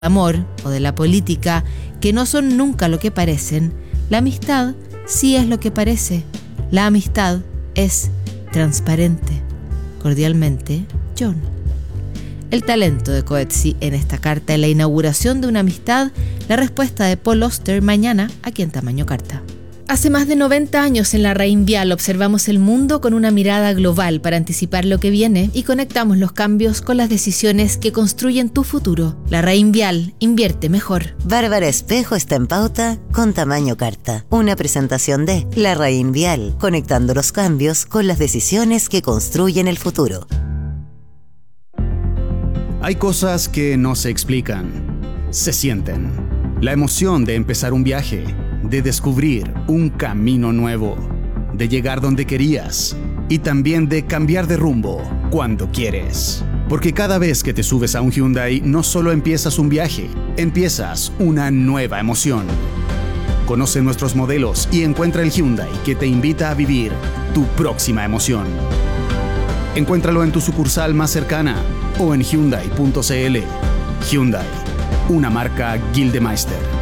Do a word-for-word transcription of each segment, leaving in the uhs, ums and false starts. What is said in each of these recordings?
amor o de la política, que no son nunca lo que parecen, la amistad sí es lo que parece. La amistad es transparente. Cordialmente, John. El talento de Coetzee en esta carta en la inauguración de una amistad, la respuesta de Paul Auster mañana aquí en Tamaño Carta. Hace más de noventa años en la Raín Vial observamos el mundo con una mirada global para anticipar lo que viene y conectamos los cambios con las decisiones que construyen tu futuro. La Raín Vial invierte mejor. Bárbara Espejo está en pauta con Tamaño Carta. Una presentación de La Raín Vial, conectando los cambios con las decisiones que construyen el futuro. Hay cosas que no se explican, se sienten. La emoción de empezar un viaje, de descubrir un camino nuevo, de llegar donde querías y también de cambiar de rumbo cuando quieres. Porque cada vez que te subes a un Hyundai no solo empiezas un viaje, empiezas una nueva emoción. Conoce nuestros modelos y encuentra el Hyundai que te invita a vivir tu próxima emoción. Encuéntralo en tu sucursal más cercana o en hyundai punto c l. Hyundai, una marca Gildemeister.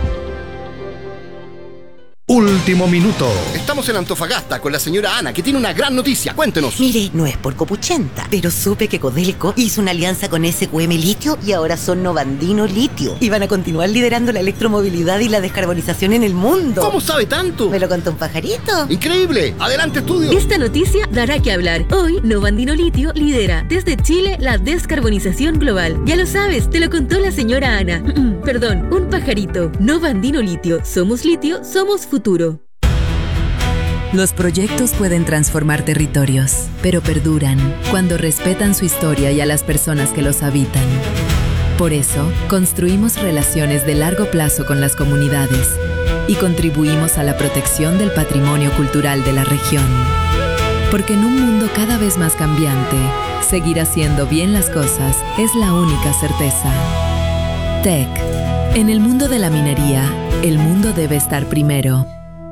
Último minuto. Estamos en Antofagasta con la señora Ana, que tiene una gran noticia. Cuéntenos. Mire, no es por copuchenta, pero supe que Codelco hizo una alianza con S Q M Litio y ahora son Novandino Litio. Y van a continuar liderando la electromovilidad y la descarbonización en el mundo. ¿Cómo sabe tanto? ¿Me lo contó un pajarito? ¡Increíble! ¡Adelante, estudio! Esta noticia dará que hablar. Hoy, Novandino Litio lidera desde Chile la descarbonización global. Ya lo sabes, te lo contó la señora Ana. Perdón, un pajarito. Novandino Litio. Somos litio, somos futuro. Futuro. Los proyectos pueden transformar territorios, pero perduran cuando respetan su historia y a las personas que los habitan. Por eso, construimos relaciones de largo plazo con las comunidades y contribuimos a la protección del patrimonio cultural de la región. Porque en un mundo cada vez más cambiante, seguir haciendo bien las cosas es la única certeza. T E C. En el mundo de la minería, el mundo debe estar primero.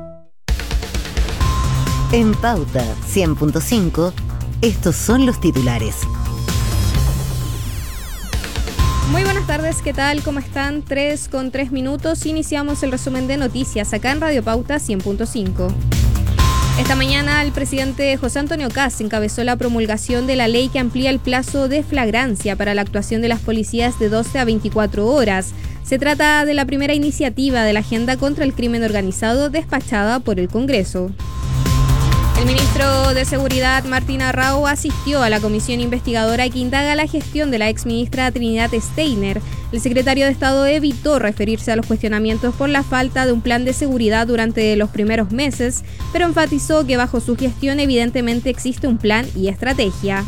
En Pauta cien punto cinco, estos son los titulares. Muy buenas tardes, ¿qué tal? ¿Cómo están? tres con tres minutos. Iniciamos el resumen de noticias acá en Radio Pauta cien punto cinco. Esta mañana el presidente José Antonio Kast encabezó la promulgación de la ley que amplía el plazo de flagrancia para la actuación de las policías de doce a veinticuatro horas. Se trata de la primera iniciativa de la Agenda contra el Crimen Organizado despachada por el Congreso. El ministro de Seguridad, Martín Arrau, asistió a la comisión investigadora que indaga la gestión de la exministra Trinidad Steiner. El secretario de Estado evitó referirse a los cuestionamientos por la falta de un plan de seguridad durante los primeros meses, pero enfatizó que bajo su gestión evidentemente existe un plan y estrategia.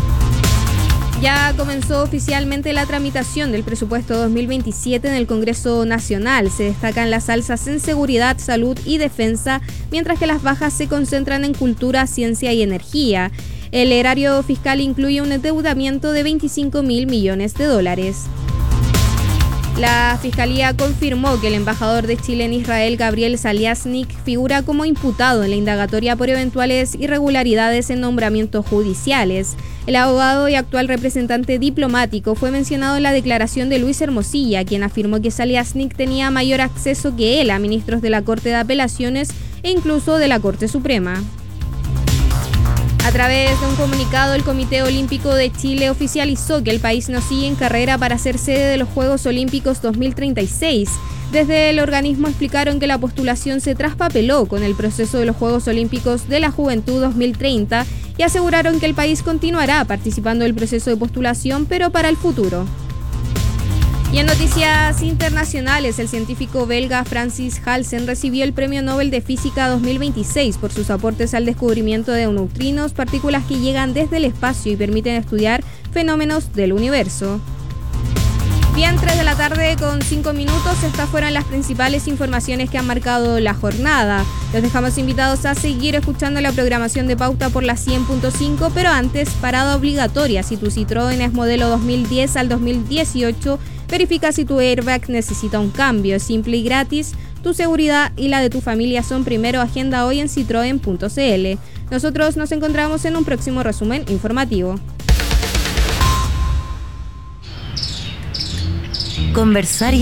Ya comenzó oficialmente la tramitación del presupuesto dos mil veintisiete en el Congreso Nacional. Se destacan las alzas en seguridad, salud y defensa, mientras que las bajas se concentran en cultura, ciencia y energía. El erario fiscal incluye un endeudamiento de veinticinco mil millones de dólares. La Fiscalía confirmó que el embajador de Chile en Israel, Gabriel Zaliasnik, figura como imputado en la indagatoria por eventuales irregularidades en nombramientos judiciales. El abogado y actual representante diplomático fue mencionado en la declaración de Luis Hermosilla, quien afirmó que Zaliasnik tenía mayor acceso que él a ministros de la Corte de Apelaciones e incluso de la Corte Suprema. A través de un comunicado, el Comité Olímpico de Chile oficializó que el país no sigue en carrera para ser sede de los Juegos Olímpicos dos mil treinta y seis. Desde el organismo explicaron que la postulación se traspapeló con el proceso de los Juegos Olímpicos de la Juventud dos mil treinta y aseguraron que el país continuará participando del proceso de postulación, pero para el futuro. Y en noticias internacionales, el científico belga Francis Halsen recibió el Premio Nobel de Física dos mil veintiséis por sus aportes al descubrimiento de neutrinos, partículas que llegan desde el espacio y permiten estudiar fenómenos del universo. Bien, tres de la tarde con cinco minutos, estas fueron las principales informaciones que han marcado la jornada. Los dejamos invitados a seguir escuchando la programación de Pauta por la cien punto cinco, pero antes, parada obligatoria si tu Citroën es modelo dos mil diez al dos mil dieciocho, verifica si tu airbag necesita un cambio, es simple y gratis. Tu seguridad y la de tu familia son primero. Agenda hoy en citroen punto c l. Nosotros nos encontramos en un próximo resumen informativo. conversar y